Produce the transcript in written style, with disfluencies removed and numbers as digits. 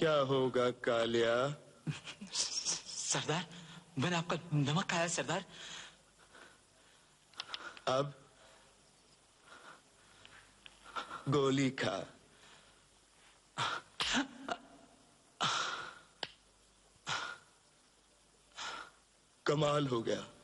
क्या होगा कालिया? सरदार, मैंने आपका नमक खाया सरदार। अब गोली खा। कमाल हो गया।